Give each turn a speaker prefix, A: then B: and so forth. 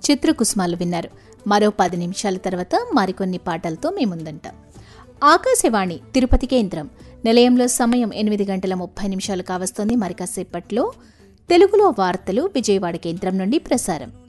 A: చిత్రకుసుమాలు విన్నారు. మరో 10 నిమిషాల తర్వాత మరికొన్ని పాటలతో మీ ముందుంటాం. ఆకాశవాణి తిరుపతి కేంద్రం. నిలయంలో సమయం 8:30 కావస్తోంది. మరి కాసేపట్లో తెలుగులో వార్తలు విజయవాడ కేంద్రం నుండి ప్రసారం.